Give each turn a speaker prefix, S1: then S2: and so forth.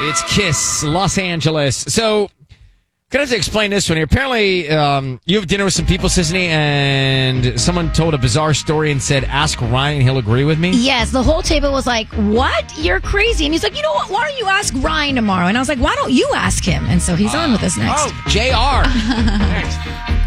S1: It's Kiss, Los Angeles. So, gonna have to explain this one here. Apparently, you have dinner with some people, Sisney, and someone told a bizarre story and said, ask Ryan, he'll agree with me.
S2: Yes, the whole table was like, what? You're crazy. And he's like, you know what? Why don't you ask Ryan tomorrow? And I was like, why don't you ask him? And so he's on with us next.
S1: Oh, JR. Next.